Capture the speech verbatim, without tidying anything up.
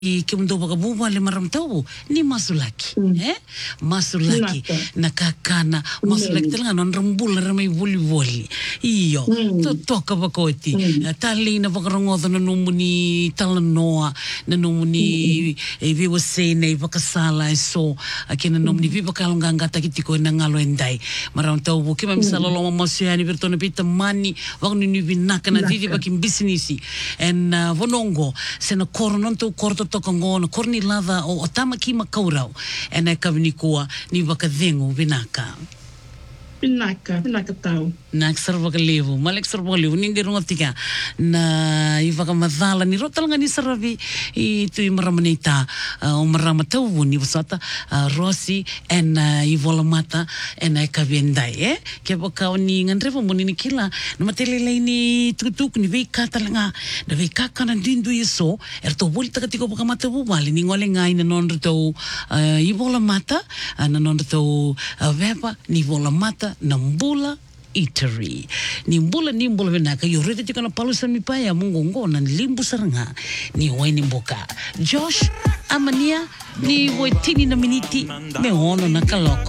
I ke mendo baka buwa le maram tau ni masulaki mm. eh masulaki na kakana masulaki mm. tala non rambula ramai voli voli iyo mm. to toka bakoti mm. tali na bakarongodo na numuni tala noa na numuni mm. e viwa sene bakasala so akina numuni mm. viva kalonga ngata kitiko na ngalo endai maram tau bu kima misala mm. lo masiani bertona pita mani wagnu ni vinaka na vivi bakim businessi en uh, vonongo sena koronon to korto toka ngona korni lava o tamaki makaurau e nei kawini kua ni wakadhengu vinaka. Vinaka, vinaka tau. Nak sarva ka levu, malek sarva ka levu, ningi runga tika na i wakamadhala ni rotalanga ni saravi i tu i maramanei ta uh, o marama tau ni wasata uh, Rosi en uh, i volamata en ai kaviendai eh ke baka ni ngandrevo moni ni kila na matelele ni tutuk ni vei katalanga na vei kakana dindu iso er to bolita katiko baka mata bubali ni ngole ngai na non to uh, i volamata uh, na non to uh, vepa ni volamata na mbula Eatery. Ni mbula ni mbula venaka yo rete tika na palu sa mipaya mungongo na limbu saranga ni waini mboka. Josh Amania ni waitini na miniti me ono na kaloko.